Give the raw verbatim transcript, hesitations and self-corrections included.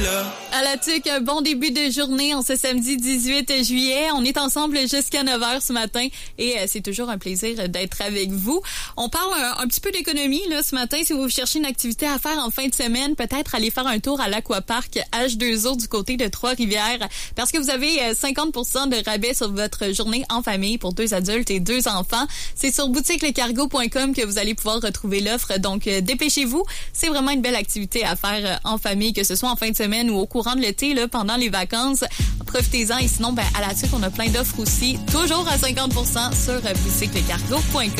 À la tuque, un bon début de journée en ce samedi dix-huit juillet. On est ensemble jusqu'à neuf heures ce matin et euh, c'est toujours un plaisir d'être avec vous. On parle un, un petit peu d'économie là ce matin. Si vous cherchez une activité à faire en fin de semaine, peut-être aller faire un tour à l'Aquapark H deux O du côté de Trois-Rivières parce que vous avez cinquante pour cent de rabais sur votre journée en famille pour deux adultes et deux enfants. C'est sur boutique le cargo point com que vous allez pouvoir retrouver l'offre. Donc, euh, dépêchez-vous. C'est vraiment une belle activité à faire euh, en famille, que ce soit en fin de semaine ou au courant de l'été, là, pendant les vacances. Profitez-en et sinon, ben, à la suite, on a plein d'offres aussi, toujours à cinquante pour cent sur boutique le cargo point com.